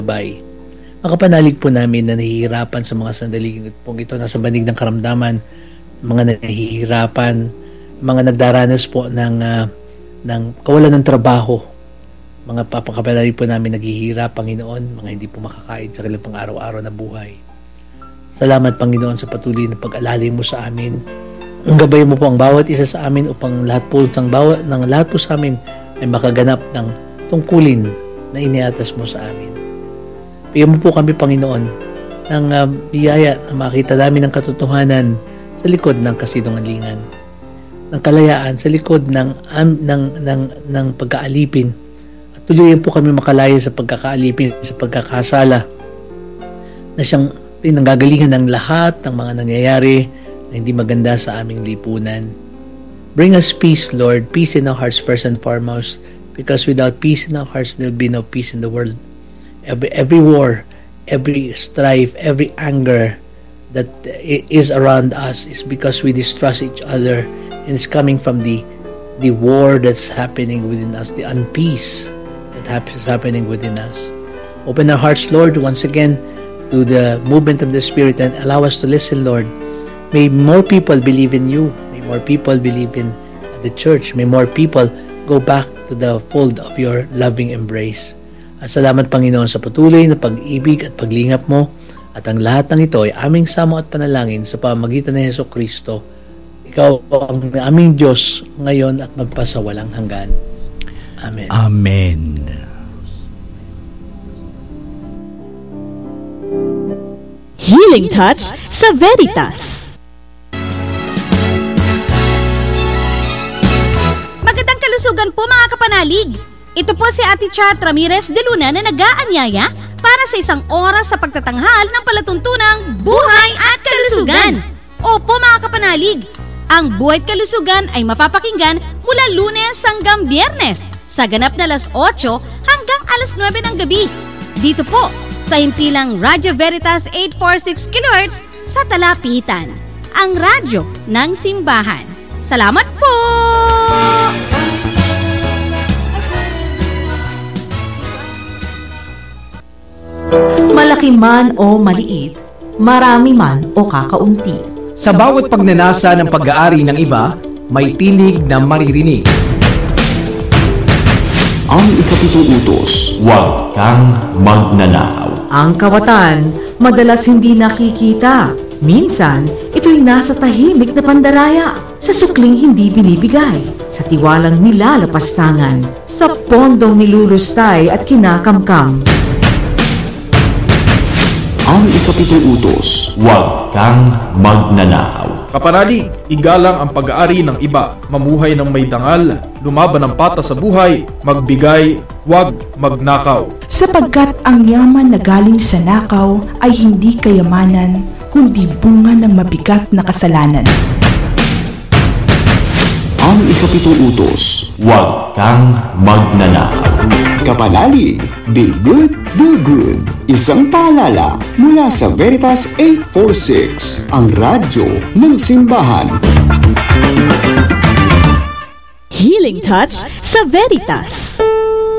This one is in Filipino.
gabay. Makapanalig po namin na nahihirapan sa mga sandaling pong ito, nasa banig ng karamdaman, mga nahihirapan, mga nagdaranas po ng kawalan ng trabaho. Mga papakapanalig po namin naghihirap, Panginoon, mga hindi po makakain sa kanilang pang-araw-araw na buhay. Salamat, Panginoon, sa patuloy na pag-alalay mo sa amin. Ang gabay mo po ang bawat isa sa amin upang lahat po sa amin ay makaganap ng tungkulin na iniatas mo sa amin. Bigyan mo po kami, Panginoon, ng biyaya na makita namin ng katotohanan sa likod ng kasinungalingan, ng kalayaan sa likod ng pagkaalipin. At tuloy po kami makalaya sa pagkakaalipin, sa pagkakasala na siyang pinanggagalingan ng lahat ng mga nangyayari na hindi maganda sa aming lipunan. Bring us peace, Lord, peace in our hearts first and foremost, because without peace in our hearts, there'll be no peace in the world. Every war, every strife, every anger that is around us is because we distrust each other, and it's coming from the war that's happening within us, the unpeace that is happening within us. Open our hearts, Lord, once again to the movement of the Spirit and allow us to listen, Lord. May more people believe in you. May more people believe in the church. May more people go back to the fold of your loving embrace. At salamat, Panginoon, sa patuloy na pag-ibig at paglingap mo, at ang lahat ng ito ay aming samo at panalangin sa pamamagitan ng Jesucristo. Ikaw ang aming Diyos ngayon at magpasawalang hanggan. Amen. Amen. Healing Touch sa Veritas. Magandang kalusugan po, mga kapanalig. Ito po si Ate Chat Ramirez de Luna na nag-aanyaya para sa isang oras sa pagtatanghal ng palatuntunang Buhay at Kalusugan. Opo, mga kapanalig, ang Buhay at Kalusugan ay mapapakinggan mula Lunes hanggang Biyernes sa ganap na alas 8 hanggang alas 9 ng gabi. Dito po sa himpilang Radyo Veritas 846 kHz sa Talapitan, ang radyo ng simbahan. Salamat po! Malaki man o maliit, marami man o kakaunti. Sa bawat pagnanasa ng pag-aari ng iba, may tinig na maririnig. Ang ikapitong utos, huwag kang magnanakaw. Ang kawatan, madalas hindi nakikita. Minsan, ito'y nasa tahimik na pandaraya, sa sukling hindi binibigay, sa tiwalang nilalapastangan, sa pondong nilulustay at kinakamkam. Ang ikapitong utos, huwag kang magnanakaw. Kapanalig, igalang ang pag-aari ng iba, mamuhay ng may dangal, lumaban ng patas sa buhay, magbigay, huwag magnakaw. Sapagkat ang yaman na galing sa nakaw ay hindi kayamanan, kundi bunga ng mabigat na kasalanan. Ang ikapitong utos, huwag kang magnanakaw. Kapanalig, be good, do good. Isang paalala mula sa Veritas 846, ang radyo ng simbahan. Healing Touch sa Veritas.